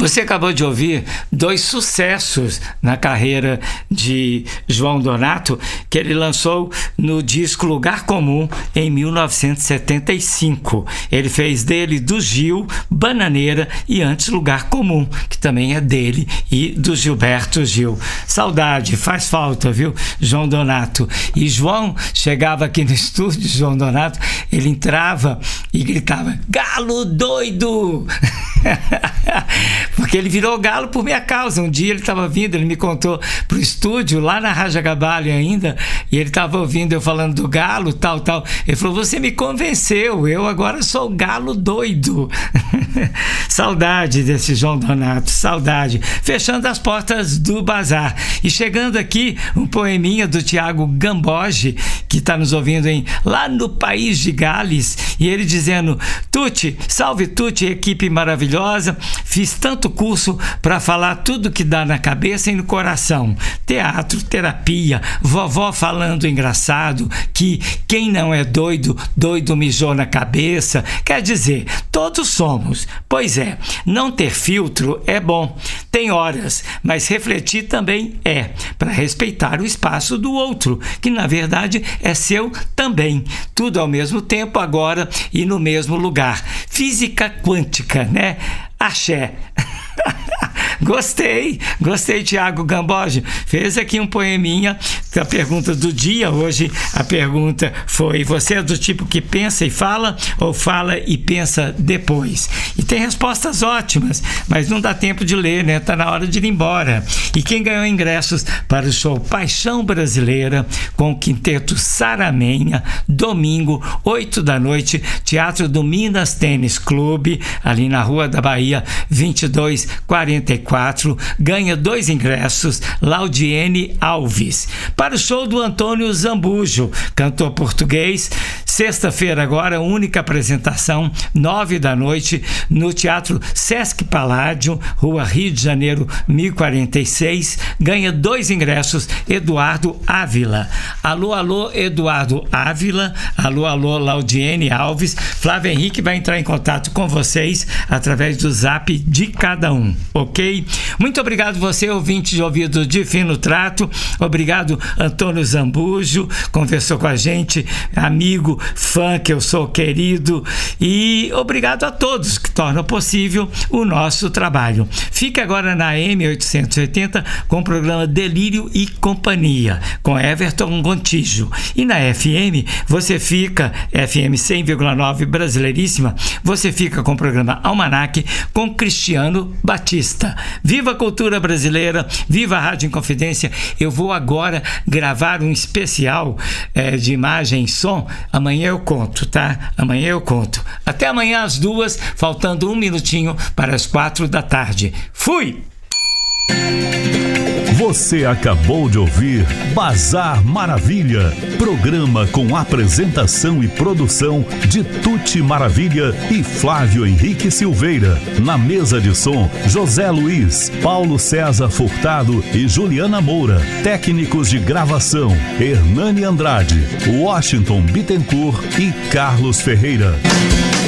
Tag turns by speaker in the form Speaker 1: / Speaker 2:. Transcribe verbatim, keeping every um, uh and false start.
Speaker 1: Você acabou de ouvir dois sucessos na carreira de João Donato, que ele lançou no disco Lugar Comum em mil novecentos e setenta e cinco. Ele fez dele do Gil, Bananeira e antes Lugar Comum, que também é dele e do Gilberto Gil. Saudade, faz falta, viu, João Donato? E João chegava aqui no estúdio, João Donato, ele entrava e gritava: "Galo doido!" Porque ele virou galo por minha causa. Um dia ele estava vindo, ele me contou pro estúdio, lá na Raja Gabale ainda, e ele estava ouvindo eu falando do galo, tal, tal. Ele falou: "Você me convenceu, eu agora sou galo doido." Saudade desse João Donato, saudade. Fechando as portas do bazar. E chegando aqui, um poeminha do Tiago Gamboge, que está nos ouvindo em, lá no País de Gales, e ele dizendo: "Tuti, salve Tuti, equipe maravilhosa, fiz tanto curso para falar tudo que dá na cabeça e no coração. Teatro, terapia, vovó falando engraçado, que quem não é doido, doido mijou na cabeça." Quer dizer, todos somos. Pois é, não ter filtro é bom. Tem horas, mas refletir também é, para respeitar o espaço do outro, que na verdade é seu também. Tudo ao mesmo tempo, agora e no mesmo lugar. Física quântica, né? Axé. Gostei, gostei, Tiago Gamboge. Fez aqui um poeminha da pergunta do dia. Hoje a pergunta foi: você é do tipo que pensa e fala ou fala e pensa depois? E tem respostas ótimas, mas não dá tempo de ler, né? Tá na hora de ir embora. E quem ganhou ingressos para o show Paixão Brasileira com o Quinteto Saramenha, domingo, oito da noite, Teatro do Minas Tênis Clube, ali na Rua da Bahia, vinte e dois quarenta e quatro, ganha dois ingressos, Laudiene Alves. Para o show do Antônio Zambujo, cantor português, sexta-feira agora, única apresentação, nove da noite, no Teatro Sesc Paládio, Rua Rio de Janeiro, mil e quarenta e seis, ganha dois ingressos, Eduardo Ávila. Alô, alô, Eduardo Ávila, alô, alô, Laudiene Alves. Flávio Henrique vai entrar em contato com vocês através do zap de cada um, ok? Muito obrigado você, ouvinte de ouvido de fino trato. Obrigado, Antônio Zambujo, conversou com a gente, amigo, fã que eu sou, querido. E obrigado a todos que tornam possível o nosso trabalho. Fique agora na A M oitocentos e oitenta com o programa Delírio e Companhia, com Everton Gontijo. E na F M, você fica, F M cem vírgula nove Brasileiríssima, você fica com o programa Almanac com Cristiano Batista. Viva a cultura brasileira, viva a Rádio Inconfidência. Eu vou agora gravar um especial é, de imagem e som. Amanhã eu conto, tá? Amanhã eu conto. Até amanhã às duas, faltando um minutinho para as quatro da tarde. Fui!
Speaker 2: Você acabou de ouvir Bazar Maravilha, programa com apresentação e produção de Tuti Maravilha e Flávio Henrique Silveira. Na mesa de som, José Luiz, Paulo César Furtado e Juliana Moura. Técnicos de gravação, Hernani Andrade, Washington Bittencourt e Carlos Ferreira.